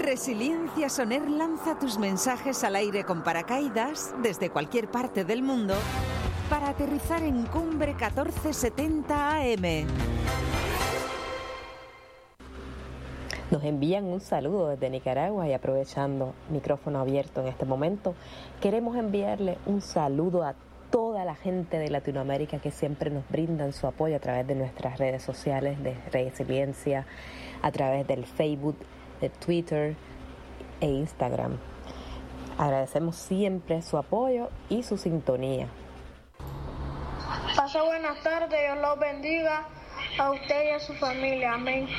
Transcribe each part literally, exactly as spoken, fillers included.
Resiliencia Soner lanza tus mensajes al aire con paracaídas desde cualquier parte del mundo para aterrizar en Cumbre catorce setenta A M. Nos envían un saludo desde Nicaragua y aprovechando micrófono abierto en este momento, queremos enviarle un saludo a toda la gente de Latinoamérica que siempre nos brindan su apoyo a través de nuestras redes sociales de Resiliencia, a través del Facebook, de Twitter e Instagram. Agradecemos siempre su apoyo y su sintonía. Pase buenas tardes, Dios los bendiga a usted y a su familia. Amén.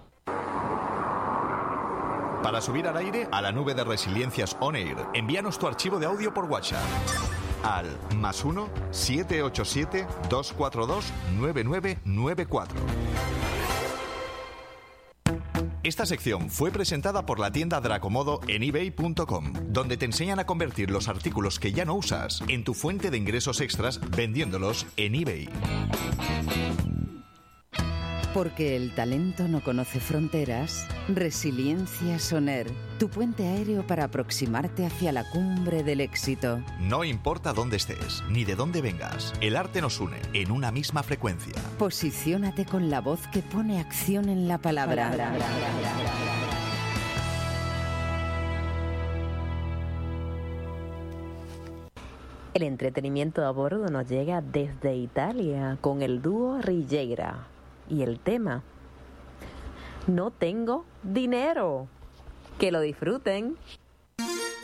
Para subir al aire a la nube de Resiliencias On Air, envíanos tu archivo de audio por WhatsApp al más uno siete ocho siete dos cuatro dos nueve nueve nueve cuatro. Esta sección fue presentada por la tienda Dracomodo en ebay punto com, donde te enseñan a convertir los artículos que ya no usas en tu fuente de ingresos extras vendiéndolos en eBay. Porque el talento no conoce fronteras, Resiliencia Soner, tu puente aéreo para aproximarte hacia la cumbre del éxito. No importa dónde estés, ni de dónde vengas, el arte nos une en una misma frecuencia. Posiciónate con la voz que pone acción en la palabra. El entretenimiento a bordo nos llega desde Italia con el dúo Rilleira. Y el tema, no tengo dinero. Que lo disfruten.